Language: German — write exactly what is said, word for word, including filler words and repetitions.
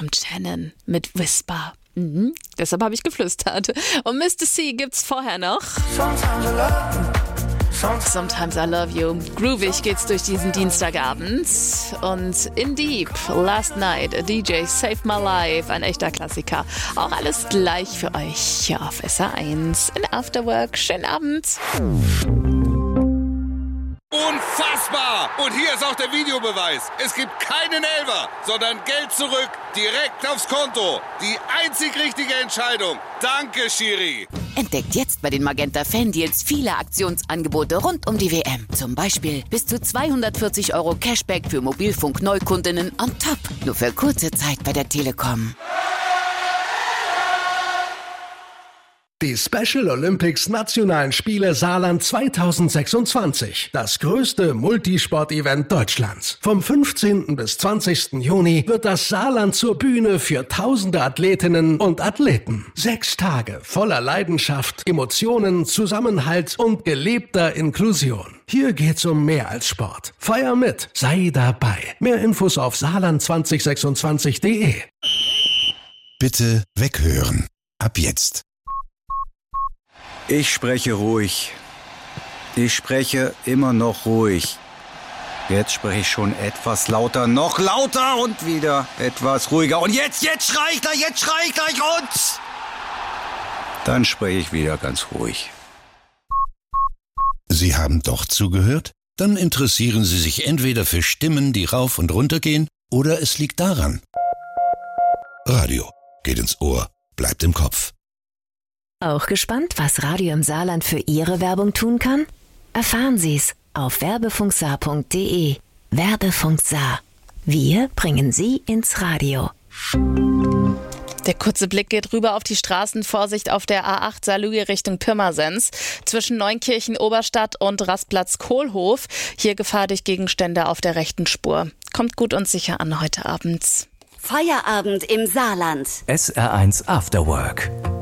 kommt Shannon mit Whisper. Mhm, deshalb habe ich geflüstert. Und Mister C gibt's vorher noch. Sometimes I Love You. Groovig geht's durch diesen Dienstagabend. Und In Deep, Last Night, a D J Saved My Life, ein echter Klassiker. Auch alles gleich für euch hier auf S R eins in Afterwork. Schönen Abend. Unfassbar! Und hier ist auch der Videobeweis. Es gibt keinen Elfer, sondern Geld zurück, direkt aufs Konto. Die einzig richtige Entscheidung. Danke, Schiri. Entdeckt jetzt bei den Magenta Fan-Deals viele Aktionsangebote rund um die W M. Zum Beispiel bis zu zweihundertvierzig Euro Cashback für Mobilfunk-Neukundinnen on top. Nur für kurze Zeit bei der Telekom. Die Special Olympics Nationalen Spiele Saarland zweitausendsechsundzwanzig. Das größte Multisport-Event Deutschlands. Vom fünfzehnten bis zwanzigsten Juni wird das Saarland zur Bühne für tausende Athletinnen und Athleten. Sechs Tage voller Leidenschaft, Emotionen, Zusammenhalt und gelebter Inklusion. Hier geht's um mehr als Sport. Feier mit, sei dabei. Mehr Infos auf saarland zwanzig sechsundzwanzig punkt de. Bitte weghören. Ab jetzt. Ich spreche ruhig. Ich spreche immer noch ruhig. Jetzt spreche ich schon etwas lauter, noch lauter und wieder etwas ruhiger. Und jetzt, jetzt schrei ich gleich, jetzt schrei ich gleich und... Dann spreche ich wieder ganz ruhig. Sie haben doch zugehört? Dann interessieren Sie sich entweder für Stimmen, die rauf und runter gehen, oder es liegt daran. Radio geht ins Ohr, bleibt im Kopf. Auch gespannt, was Radio im Saarland für Ihre Werbung tun kann? Erfahren Sie's auf werbefunksaar punkt de. Werbefunk Saar. Wir bringen Sie ins Radio. Der kurze Blick geht rüber auf die Straßen. Vorsicht auf der A acht Saarlüge Richtung Pirmasens. Zwischen Neunkirchen Oberstadt und Rastplatz Kohlhof. Hier Gefahr durch Gegenstände auf der rechten Spur. Kommt gut und sicher an heute Abend. Feierabend im Saarland. S R eins Afterwork.